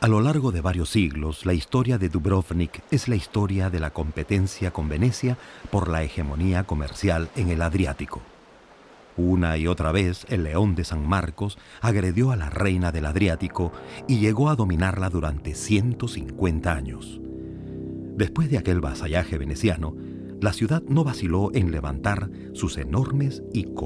A lo largo de varios siglos, la historia de Dubrovnik es la historia de la competencia con Venecia por la hegemonía comercial en el Adriático. Una y otra vez, el León de San Marcos agredió a la reina del Adriático y llegó a dominarla durante 150 años. Después de aquel vasallaje veneciano, la ciudad no vaciló en levantar sus enormes y